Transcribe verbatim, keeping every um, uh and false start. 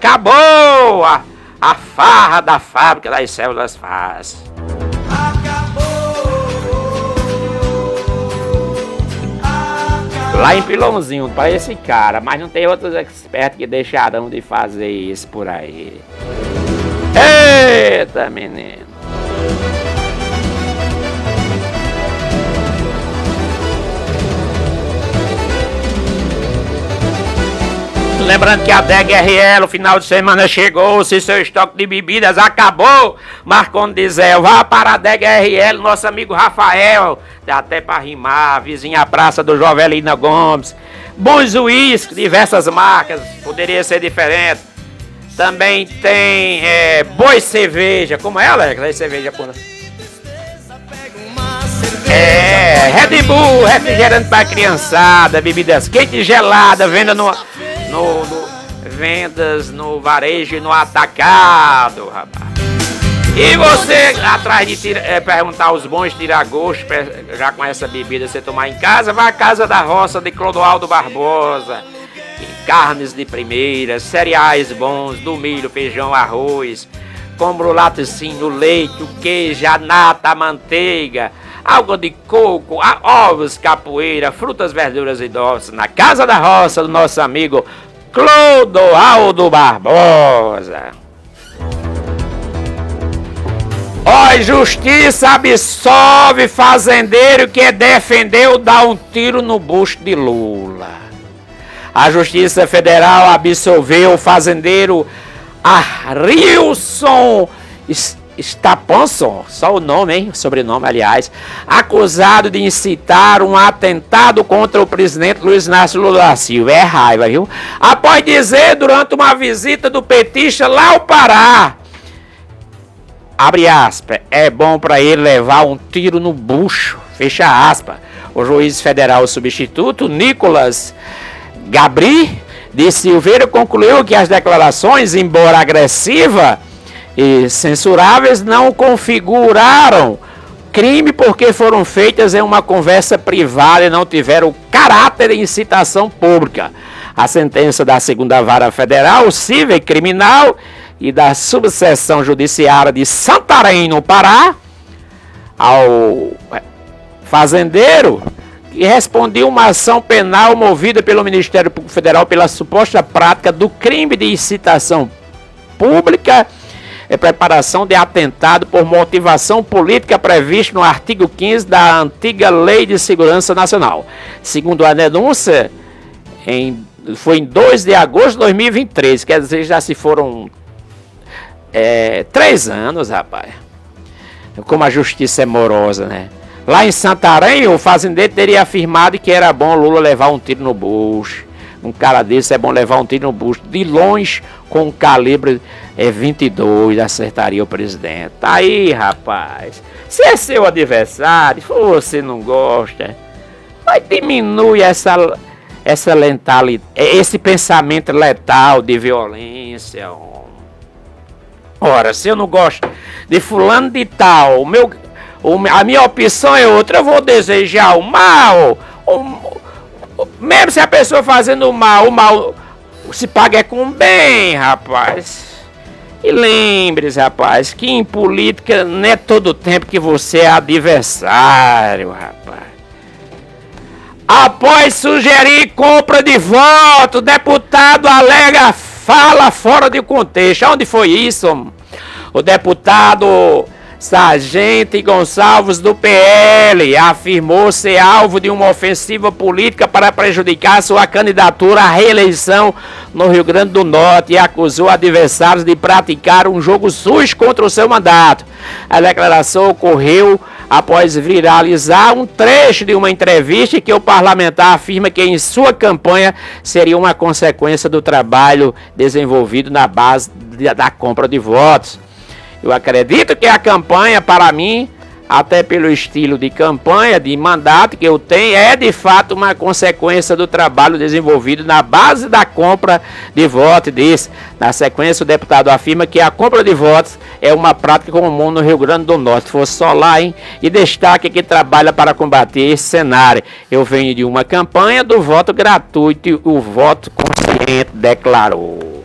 acabou a, a farra da fábrica das células faz. Lá em Pilãozinho, para esse cara, mas não tem outros expertos que deixarão de fazer isso por aí. Eita, menino! Lembrando que a D E G R L, o final de semana chegou, se seu estoque de bebidas acabou, Marconi Diesel, vá para a D E G R L, nosso amigo Rafael, dá até para rimar, vizinha praça do Jovelina Gomes, bons uísques, diversas marcas, poderia ser diferente. Também tem é, Boi Cerveja, como é, Alex? Aí cerveja, pô. É, Red Bull, refrigerante para criançada, bebidas quentes e geladas, venda no... No, no, vendas no varejo e no atacado, rapaz. E você, atrás de tira, é, perguntar os bons tira-gosto, já com essa bebida você tomar em casa, vai à Casa da Roça de Clodoaldo Barbosa. E carnes de primeira, cereais bons, do milho, feijão, arroz, como o laticínio, o leite, o queijo, a nata, a manteiga, água de coco, ovos, capoeira, frutas, verduras e doces, na Casa da Roça do nosso amigo Clodoaldo Barbosa. Ó, justiça absolve fazendeiro que defendeu dar um tiro no busto de Lula. A Justiça Federal absolveu o fazendeiro Arilson Staponson, só o nome, hein? O sobrenome, aliás, acusado de incitar um atentado contra o presidente Luiz Inácio Lula da Silva. É raiva, viu? Após dizer durante uma visita do petista lá ao Pará, abre aspas, é bom para ele levar um tiro no bucho, fecha aspas. O juiz federal substituto Nicolas Gabri de Silveira concluiu que as declarações, embora agressivas e censuráveis, não configuraram crime porque foram feitas em uma conversa privada e não tiveram caráter de incitação pública. A sentença da segunda Vara Federal Civil e Criminal e da Subseção Judiciária de Santarém, no Pará, ao fazendeiro que respondia uma ação penal movida pelo Ministério Público Federal pela suposta prática do crime de incitação pública é preparação de atentado por motivação política previsto no artigo quinze da antiga Lei de Segurança Nacional. Segundo a denúncia, em, foi em dois de agosto de dois mil e vinte e três, quer dizer, já se foram é, três anos, rapaz. Como a justiça é morosa, né? Lá em Santarém, o fazendeiro teria afirmado que era bom Lula levar um tiro no bucho. Um cara desse é bom levar um tiro no bucho. De longe, com um calibre é, vinte e dois, acertaria o presidente. Tá aí, rapaz. Se é seu adversário, se você não gosta, vai diminuir essa, essa lentalidade, esse pensamento letal de violência. Ora, se eu não gosto de fulano de tal, o meu, o, a minha opção é outra, eu vou desejar o mal. O, mesmo se a pessoa fazendo o mal, o mal se paga é com o bem, rapaz. E lembre-se, rapaz, que em política não é todo tempo que você é adversário, rapaz. Após sugerir compra de voto, deputado alega fala fora de contexto. Onde foi isso? O deputado Sargento Gonçalves do P L afirmou ser alvo de uma ofensiva política para prejudicar sua candidatura à reeleição no Rio Grande do Norte e acusou adversários de praticar um jogo sujo contra o seu mandato. A declaração ocorreu após viralizar um trecho de uma entrevista em que o parlamentar afirma que em sua campanha seria uma consequência do trabalho desenvolvido na base da compra de votos. Eu acredito que a campanha, para mim, até pelo estilo de campanha, de mandato que eu tenho, é de fato uma consequência do trabalho desenvolvido na base da compra de votos. Diz. Na sequência, o deputado afirma que a compra de votos é uma prática comum no Rio Grande do Norte. Fosse só lá, hein? E destaque que trabalha para combater esse cenário. Eu venho de uma campanha do voto gratuito e o voto consciente, declarou.